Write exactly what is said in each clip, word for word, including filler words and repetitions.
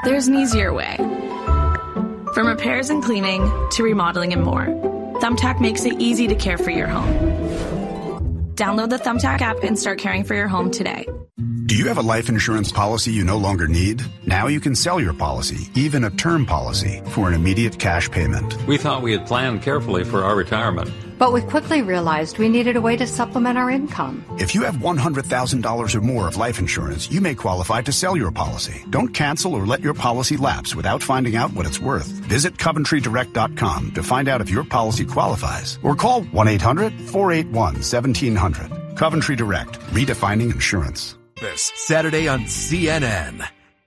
there's an easier way. From repairs and cleaning to remodeling and more, Thumbtack makes it easy to care for your home. Download the Thumbtack app and start caring for your home today. Do you have a life insurance policy you no longer need? Now you can sell your policy, even a term policy, for an immediate cash payment. We thought we had planned carefully for our retirement. But we quickly realized we needed a way to supplement our income. If you have one hundred thousand dollars or more of life insurance, you may qualify to sell your policy. Don't cancel or let your policy lapse without finding out what it's worth. Visit Coventry Direct dot com to find out if your policy qualifies. Or call one eight hundred four eight one one seven hundred. Coventry Direct, redefining insurance. This Saturday on C N N.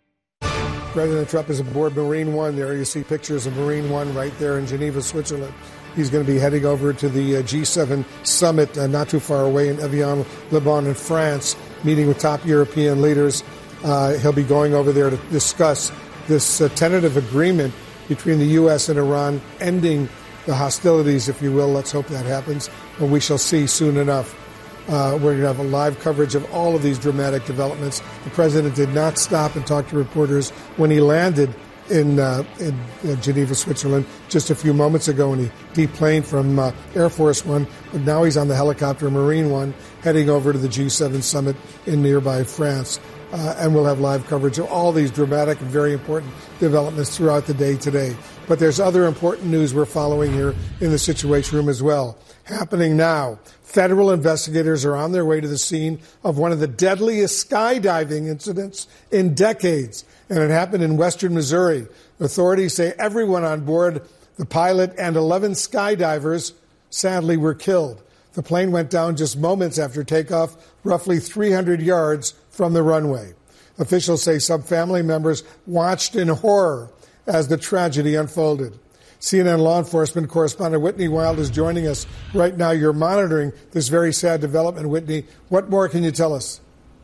President Trump is aboard Marine One. There you see pictures of Marine One right there in Geneva, Switzerland. He's going to be heading over to the uh, G seven summit uh, not too far away in Evian-le-Bon in France, meeting with top European leaders. Uh, he'll be going over there to discuss this uh, tentative agreement between the U S and Iran, ending the hostilities, if you will. Let's hope that happens, and we shall see soon enough. Uh, we're going to have a live coverage of all of these dramatic developments. The president did not stop and talk to reporters when he landed in, uh, in uh, Geneva, Switzerland, just a few moments ago, and he deplaned from uh, Air Force One. But now he's on the helicopter Marine One, heading over to the G seven summit in nearby France. Uh, and we'll have live coverage of all these dramatic and very important developments throughout the day today. But there's other important news we're following here in the Situation Room as well. Happening now. Federal investigators are on their way to the scene of one of the deadliest skydiving incidents in decades. And it happened in western Missouri. Authorities say everyone on board, the pilot and eleven skydivers, sadly were killed. The plane went down just moments after takeoff, roughly three hundred yards from the runway. Officials say some family members watched in horror as the tragedy unfolded. C N N law enforcement correspondent Whitney Wild is joining us right now. You're monitoring this very sad development, Whitney. What more can you tell us?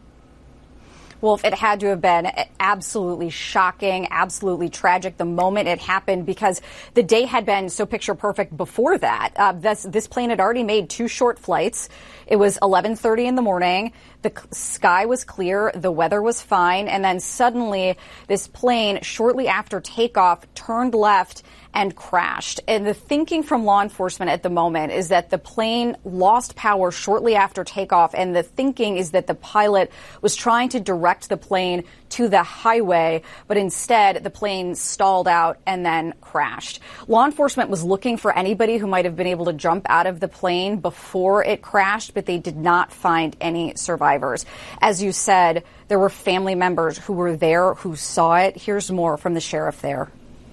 Wolf, it had to have been absolutely shocking, absolutely tragic the moment it happened, because the day had been so picture perfect before that. Uh, this, this plane had already made two short flights. It was eleven thirty in the morning. The sky was clear. The weather was fine. And then suddenly this plane, shortly after takeoff, turned left and crashed. And the thinking from law enforcement at the moment is that the plane lost power shortly after takeoff. And the thinking is that the pilot was trying to direct the plane to the highway, but instead the plane stalled out and then crashed. Law enforcement was looking for anybody who might have been able to jump out of the plane before it crashed, but they did not find any survivors. As you said, there were family members who were there who saw it. Here's more from the sheriff there.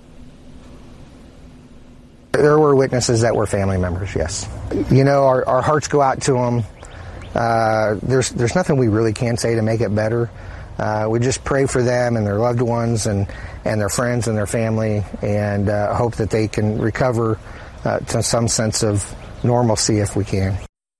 There were witnesses that were family members, yes. You know, our, our hearts go out to them. Uh, there's there's nothing we really can say to make it better. Uh, we just pray for them and their loved ones and, and their friends and their family, and uh, hope that they can recover uh, to some sense of normalcy if we can.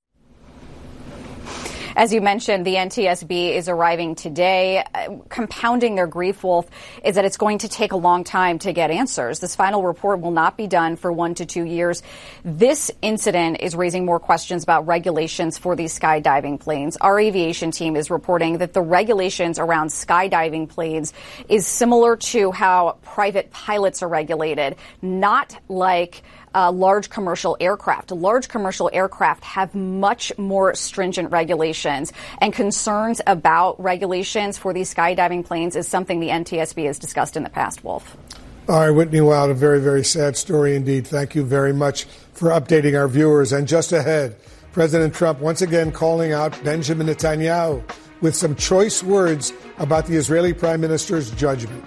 As you mentioned, the N T S B is arriving today. Uh, compounding their grief, Wolf, is that it's going to take a long time to get answers. This final report will not be done for one to two years. This incident is raising more questions about regulations for these skydiving planes. Our aviation team is reporting that the regulations around skydiving planes is similar to how private pilots are regulated, not like Uh, large commercial aircraft. Large commercial aircraft have much more stringent regulations, and concerns about regulations for these skydiving planes is something the N T S B has discussed in the past, Wolf. All right, Whitney Wild, a very, very sad story indeed. Thank you very much for updating our viewers. And just ahead, President Trump once again calling out Benjamin Netanyahu with some choice words about the Israeli Prime Minister's judgment.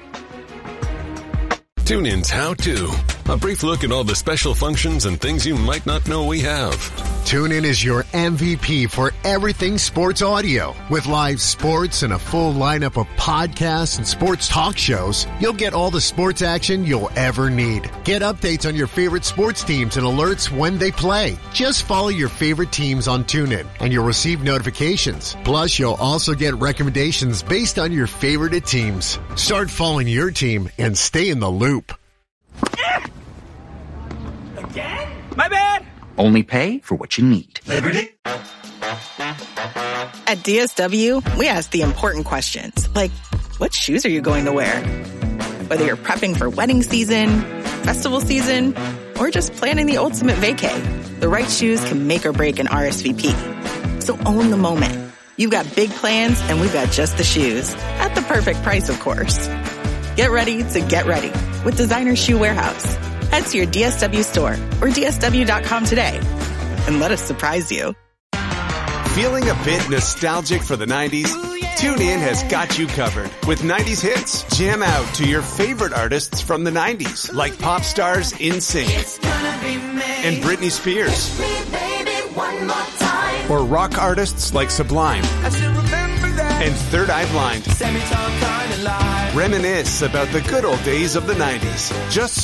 Tune in's How To. A brief look at all the special functions and things you might not know we have. TuneIn is your M V P for everything sports audio. With live sports and a full lineup of podcasts and sports talk shows, you'll get all the sports action you'll ever need. Get updates on your favorite sports teams and alerts when they play. Just follow your favorite teams on TuneIn and you'll receive notifications. Plus, you'll also get recommendations based on your favorite teams. Start following your team and stay in the loop. Again? My bad! Only pay for what you need. Liberty? At D S W, we ask the important questions, like, what shoes are you going to wear? Whether you're prepping for wedding season, festival season, or just planning the ultimate vacay, the right shoes can make or break an R S V P. So own the moment. You've got big plans, and we've got just the shoes. At the perfect price, of course. Get ready to get ready with Designer Shoe Warehouse. Head to your D S W store or D S W dot com today and let us surprise you. Feeling a bit nostalgic for the nineties? TuneIn has got you covered with nineties hits. Jam out to your favorite artists from the nineties, like pop stars NSYNC and Britney Spears, or rock artists like Sublime and Third Eye Blind. Reminisce about the good old days of the nineties. Just